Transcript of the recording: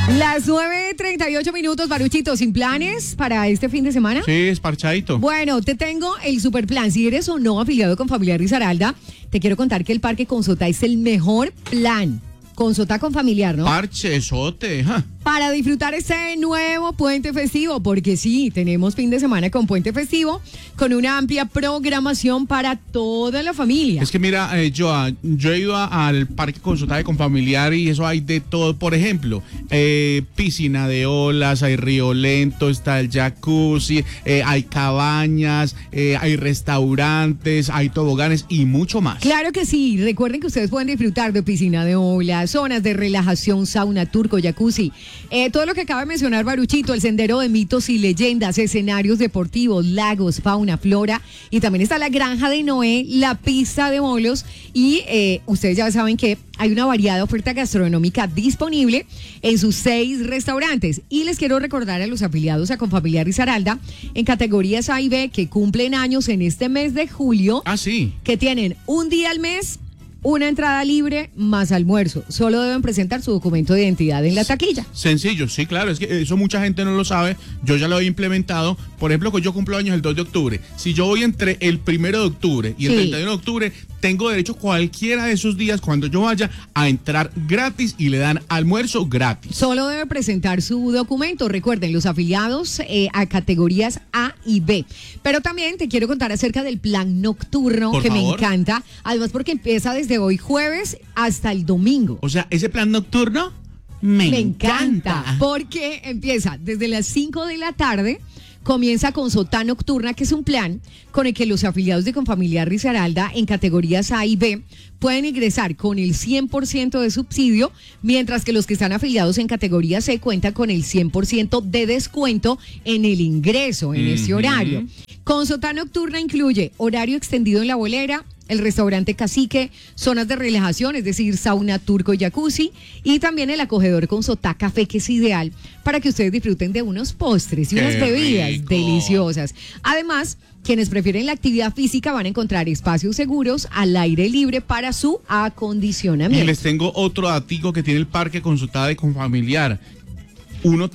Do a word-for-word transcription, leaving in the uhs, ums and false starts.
Las nueve treinta y ocho minutos, Baruchito, ¿sin planes para este fin de semana? Sí, esparchadito. Bueno, te tengo el super plan. Si eres o no afiliado con Familiar Risaralda, te quiero contar que el Parque Consota es el mejor plan. Consota con familiar, ¿no? Parchesote, ja. Para disfrutar este nuevo puente festivo, porque sí, tenemos fin de semana con puente festivo, con una amplia programación para toda la familia. Es que mira, eh, yo, yo he ido a, al Parque Consota de Confamiliar y eso hay de todo. Por ejemplo, eh, piscina de olas, hay río lento, está el jacuzzi, eh, hay cabañas, eh, hay restaurantes, hay toboganes y mucho más. Claro que sí, recuerden que ustedes pueden disfrutar de piscina de olas, zonas de relajación, sauna, turco, jacuzzi. Eh, todo lo que acaba de mencionar Baruchito, el sendero de mitos y leyendas, escenarios deportivos, lagos, fauna, flora, y también está la granja de Noé, la pista de bolos, y eh, ustedes ya saben que hay una variada oferta gastronómica disponible en sus seis restaurantes. Y les quiero recordar a los afiliados a Confamiliar Risaralda en categorías A y B que cumplen años en este mes de julio. Ah, sí. Que tienen un día al mes, una entrada libre más almuerzo. Solo deben presentar su documento de identidad en la taquilla. Sencillo, sí, claro, es que eso mucha gente no lo sabe, yo ya lo he implementado. Por ejemplo, que yo cumplo años el dos de octubre. Si yo voy entre el primero de octubre y el Sí. treinta y uno de octubre, tengo derecho cualquiera de esos días, cuando yo vaya, a entrar gratis y le dan almuerzo gratis. Solo debe presentar su documento. Recuerden, los afiliados eh, a categorías A y B. Pero también te quiero contar acerca del plan nocturno, Por que me favor. encanta. Además, porque empieza desde hoy jueves hasta el domingo. O sea, ese plan nocturno me, Me encanta, encanta. porque empieza desde las cinco de la tarde, comienza con Sotá Nocturna, que es un plan con el que los afiliados de Confamiliar Risaralda en categorías A y B pueden ingresar con el cien por ciento de subsidio, mientras que los que están afiliados en categoría C cuentan con el cien por ciento de descuento en el ingreso en este Ujú. horario. Con Sotá Nocturna incluye horario extendido en la bolera, el restaurante Cacique, zonas de relajación, es decir, sauna, turco y jacuzzi, y también el acogedor con Sotá Café, que es ideal para que ustedes disfruten de unos postres y ¡Qué unas bebidas rico! deliciosas. Además, quienes prefieren la actividad física van a encontrar espacios seguros al aire libre para su Y acondicionamiento. les tengo otro datico que tiene el Parque Consulta de Confamiliar. Uno